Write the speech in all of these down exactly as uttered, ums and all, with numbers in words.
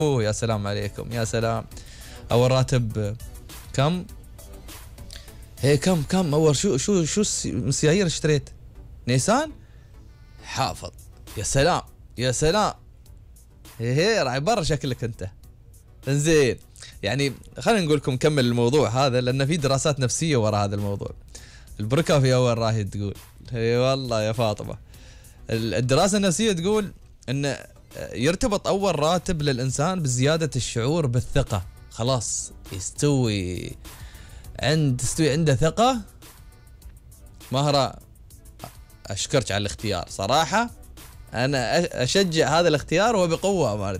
اوه يا سلام عليكم، يا سلام. اول راتب كم؟ هي كم كم اول شو شو شو السيايير اشتريت؟ نيسان؟ حافظ. يا سلام يا سلام. هي هي راعي برا شكلك انت. انزين، يعني خلينا نقول لكم نكمل الموضوع هذا لان في دراسات نفسيه وراء هذا الموضوع. البركه في اول راهي تقول اي والله يا فاطمه. الدراسه النفسيه تقول ان يرتبط اول راتب للانسان بزياده الشعور بالثقه، خلاص يستوي عند تستوي عنده ثقه. مهرة اشكرك على الاختيار صراحه، انا اشجع هذا الاختيار وبقوه امانه.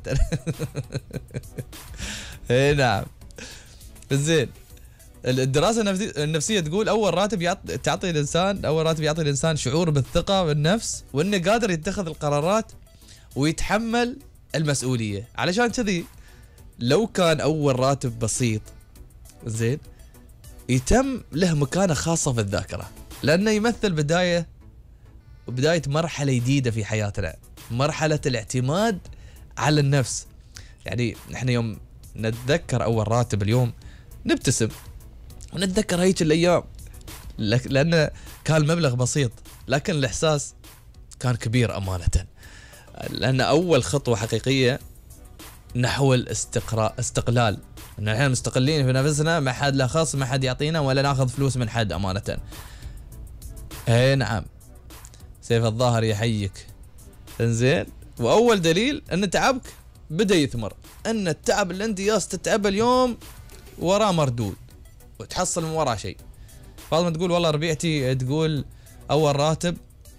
اي نعم. زين، الدراسه النفسيه تقول اول راتب يعطي تعطي الانسان اول راتب يعطي الانسان شعور بالثقه بالنفس وانه قادر يتخذ القرارات ويتحمل المسؤوليه. علشان كذي لو كان اول راتب بسيط زين يتم له مكانه خاصه في الذاكره، لانه يمثل بدايه بدايه مرحله جديده في حياتنا، مرحله الاعتماد على النفس. يعني نحن يوم نتذكر اول راتب اليوم نبتسم ونتذكر هيك الايام، لان كان المبلغ بسيط لكن الاحساس كان كبير امانه، لان اول خطوه حقيقيه نحو الاستقرار استقلال، ان احنا مستقلين في نفسنا، ما حد له خاص، ما حد يعطينا ولا ناخذ فلوس من حد امانه. اي نعم. سيف الظاهر يحييك. انزين، واول دليل ان تعبك بدا يثمر، ان التعب اللي انت ياس تتعبه اليوم وراه مردود وتحصل من وراه شيء. فاطمه تقول والله ربيعتي تقول اول راتب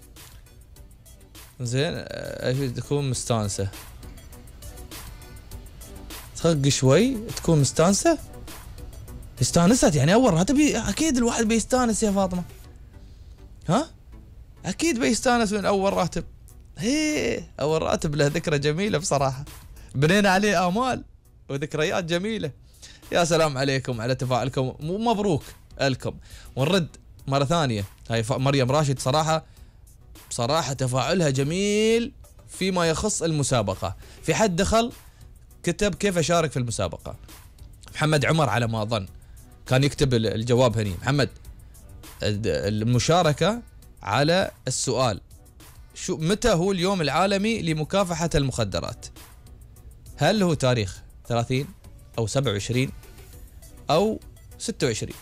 زين تكون مستانسه، تخق شوي تكون مستانسه. استانست يعني اول راتب اكيد الواحد بيستانس يا فاطمه، ها اكيد بيستانس من اول راتب. هي اول راتب له ذكرى جميله بصراحه، بنينا عليه امال وذكريات جميله. يا سلام عليكم على تفاعلكم، مبروك لكم. ونرد مره ثانيه، هاي مريم راشد صراحه بصراحه تفاعلها جميل فيما يخص المسابقه. في حد دخل كتب كيف اشارك في المسابقه، محمد عمر على ما اظن كان يكتب الجواب هني. محمد، المشاركه على السؤال شو متى هو اليوم العالمي لمكافحه المخدرات؟ هل هو تاريخ ثلاثين او سبعة وعشرين او ستة وعشرين؟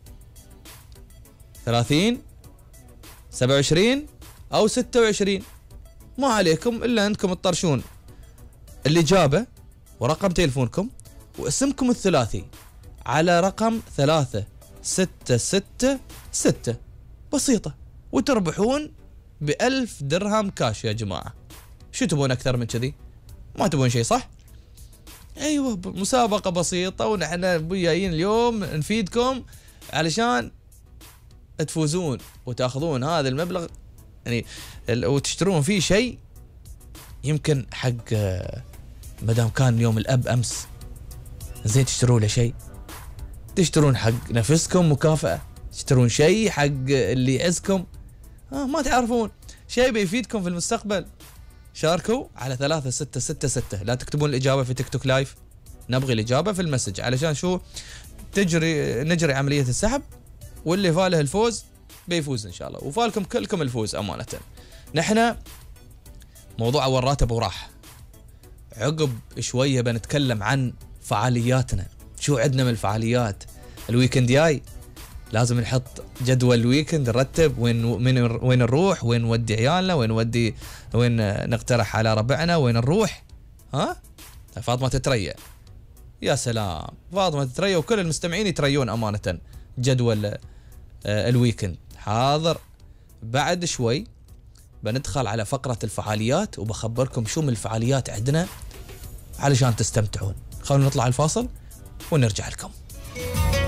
ثلاثين سبعة وعشرين او ستة وعشرين؟ ما عليكم الا انكم تطرشون الاجابه ورقم تليفونكم واسمكم الثلاثي على رقم ثلاثة ستة ستة ستة. بسيطه وتربحون بألف درهم كاش يا جماعه. شو تبون اكثر من كذي؟ ما تبون شيء صح؟ ايوه، مسابقه بسيطه ونحن جايين اليوم نفيدكم علشان تفوزون وتاخذون هذا المبلغ، يعني وتشترون فيه شيء يمكن حق مدام كان يوم الاب امس زين تشترون له شيء، تشترون حق نفسكم مكافأة، تشترون شيء حق اللي يعزكم، آه ما تعرفون شيء بيفيدكم في المستقبل. شاركوا على ثلاثة ستة ستة ستة. لا تكتبون الإجابة في تيك توك لايف، نبغي الإجابة في المسج علشان شو تجري نجري عملية السحب، واللي فاله الفوز بيفوز إن شاء الله، وفالكم كلكم الفوز أمانة. نحن موضوع أول راتب وراح، عقب شوية بنتكلم عن فعالياتنا. شو عندنا من الفعاليات الويكند جاي؟ لازم نحط جدول الويكند، نرتب وين وين نروح، وين نودي عيالنا، وين نودي وين نقترح على ربعنا وين نروح. ها فاطمه تتريا، يا سلام فاطمه تتريا وكل المستمعين يتريون امانه. جدول الويكند حاضر. بعد شوي بندخل على فقره الفعاليات وبخبركم شو من الفعاليات عندنا علشان تستمتعون. خلونا نطلع الفاصل ونرجع لكم.